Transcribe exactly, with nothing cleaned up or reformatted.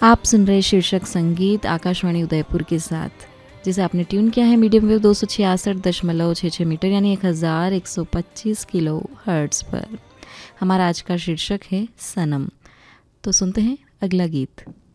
आप सुन रहे शीर्षक संगीत आकाशवाणी उदयपुर के साथ, जिसे आपने ट्यून किया है मीडियम वेव दो सौ छियासठ दशमलव छः छः मीटर यानी एक हज़ार एक सौ पच्चीस किलो हर्ट्स पर। हमारा आज का शीर्षक है सनम। तो सुनते हैं अगला गीत।